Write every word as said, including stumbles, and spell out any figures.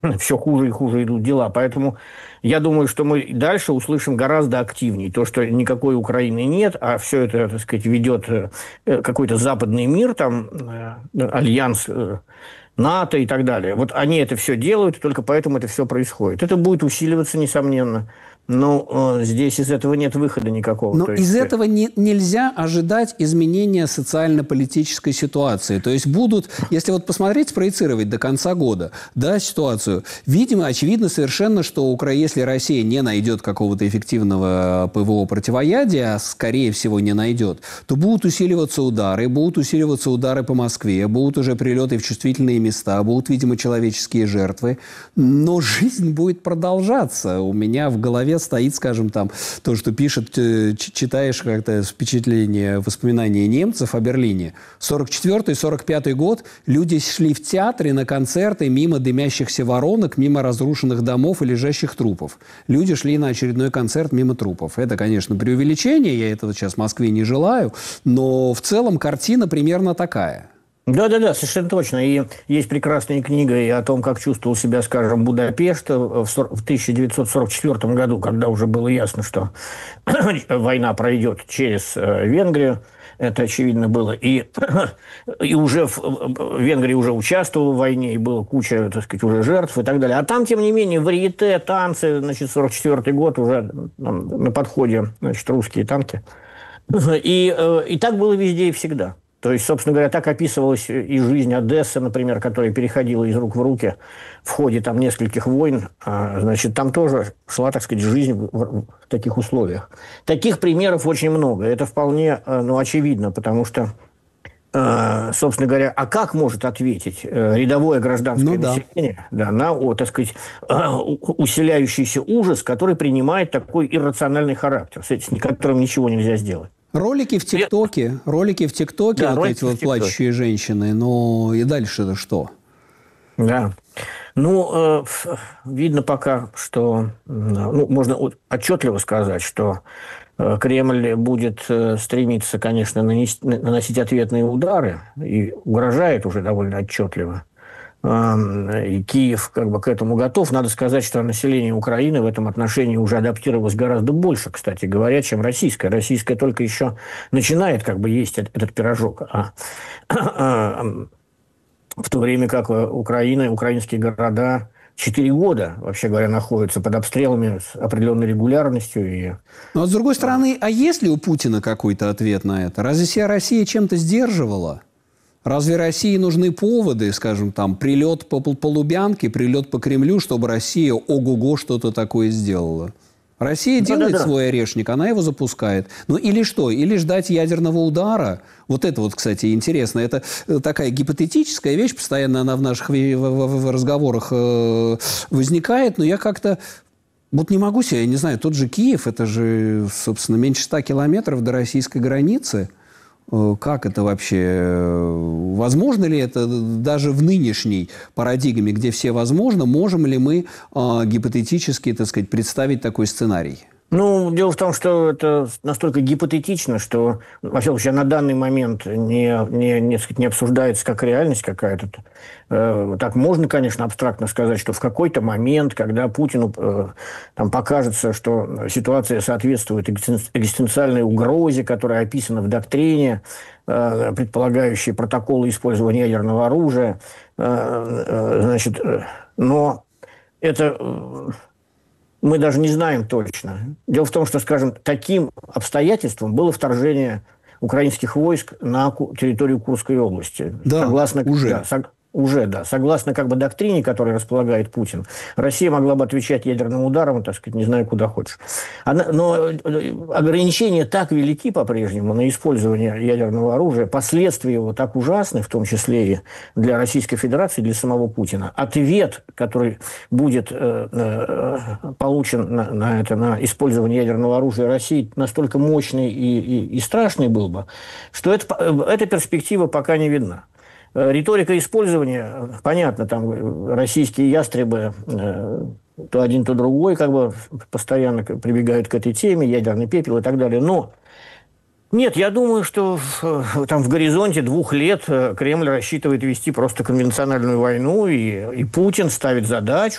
все хуже и хуже идут дела. Поэтому я думаю, что мы дальше услышим гораздо активнее. То, что никакой Украины нет, а все это, так сказать, ведет какой-то западный мир, там, альянс НАТО и так далее. Вот они это все делают, и только поэтому это все происходит. Это будет усиливаться, несомненно. Но э, здесь из этого нет выхода никакого. Но То есть... из этого не, нельзя ожидать изменения социально-политической ситуации. То есть будут, если вот посмотреть, спроецировать до конца года, да, ситуацию, видимо, очевидно совершенно, что Укра... если Россия не найдет какого-то эффективного ПВО противоядия, а скорее всего не найдет, то будут усиливаться удары, будут усиливаться удары по Москве, будут уже прилеты в чувствительные места, будут, видимо, человеческие жертвы. Но жизнь будет продолжаться. У меня в голове стоит, скажем, там, то, что пишет, читаешь как-то впечатление, воспоминания немцев о Берлине. сорок четвёртый — сорок пятый год люди шли в театры на концерты мимо дымящихся воронок, мимо разрушенных домов и лежащих трупов. Люди шли на очередной концерт мимо трупов. Это, конечно, преувеличение, я этого сейчас в Москве не желаю, но в целом картина примерно такая. Да-да-да, совершенно точно. И есть прекрасная книга и о том, как чувствовал себя, скажем, Будапешт в тысяча девятьсот сорок четвёртом году, когда уже было ясно, что война пройдет через Венгрию. Это очевидно было. И, и уже в, Венгрия уже участвовала в войне, и было куча, так сказать, уже жертв и так далее. А там, тем не менее, варьете, танцы, значит, сорок четвёртый год уже там, на подходе, значит, русские танки. И, и так было везде и всегда. То есть, собственно говоря, так описывалась и жизнь Одессы, например, которая переходила из рук в руки в ходе там нескольких войн. Значит, там тоже шла, так сказать, жизнь в таких условиях. Таких примеров очень много. Это вполне, ну, очевидно, потому что, собственно говоря, а как может ответить рядовое гражданское ну, население да. Да, на, о, так сказать, усиляющийся ужас, который принимает такой иррациональный характер, с которым ничего нельзя сделать? Ролики в ТикТоке, ролики в ТикТоке, да, вот эти вот плачущие женщины, но и дальше-то что? Да. Ну, э, видно пока, что, ну, можно отчетливо сказать, что э, Кремль будет э, стремиться, конечно, нанести, наносить ответные удары и угрожает уже довольно отчетливо. И Киев как бы к этому готов. Надо сказать, что население Украины в этом отношении уже адаптировалось гораздо больше, кстати говоря, чем российское. Российское только еще начинает как бы есть этот пирожок. А, а, в то время как Украина, украинские города четыре года, вообще говоря, находятся под обстрелами с определенной регулярностью. И... Но, с другой стороны, а есть ли у Путина какой-то ответ на это? Разве вся Россия чем-то сдерживала? Разве России нужны поводы, скажем, там, прилет по, по Лубянке, прилет по Кремлю, чтобы Россия ого-го что-то такое сделала? Россия да, делает да, да. свой орешник, она его запускает. Ну или что? Или ждать ядерного удара? Вот это вот, кстати, интересно. Это такая гипотетическая вещь, постоянно она в наших в разговорах возникает, но я как-то... Вот не могу себе, я не знаю, тот же Киев, это же, собственно, меньше ста километров до российской границы. Как это вообще? Возможно ли это даже в нынешней парадигме, где все возможно, можем ли мы э, гипотетически, так сказать, представить такой сценарий? Ну, дело в том, что это настолько гипотетично, что, во всяком случае, на данный момент не, не, не, не обсуждается как реальность какая-то. Э, так можно, конечно, абстрактно сказать, что в какой-то момент, когда Путину э, там покажется, что ситуация соответствует экзистенциальной угрозе, которая описана в доктрине, э, предполагающей протоколы использования ядерного оружия, э, э, значит, э, но это... Э, мы даже не знаем точно. Дело в том, что, скажем, таким обстоятельством было вторжение украинских войск на территорию Курской области. Да, Согласно, уже. Да, сог, уже, да. Согласно как бы доктрине, которой располагает Путин, Россия могла бы отвечать ядерным ударом, так сказать, не знаю, куда хочешь. Она, но ограничения так велики по-прежнему на использование ядерного оружия, последствия его так ужасны, в том числе и для Российской Федерации, для самого Путина. Ответ, который будет э, э, получен на, на, это, на использование ядерного оружия России, настолько мощный и, и, и страшный был бы, что это, эта перспектива пока не видна. Риторика использования, понятно, там российские ястребы, э, то один, то другой, как бы постоянно прибегают к этой теме, ядерный пепел и так далее. Но нет, я думаю, что в, там в горизонте двух лет Кремль рассчитывает вести просто конвенциональную войну, и, и Путин ставит задачу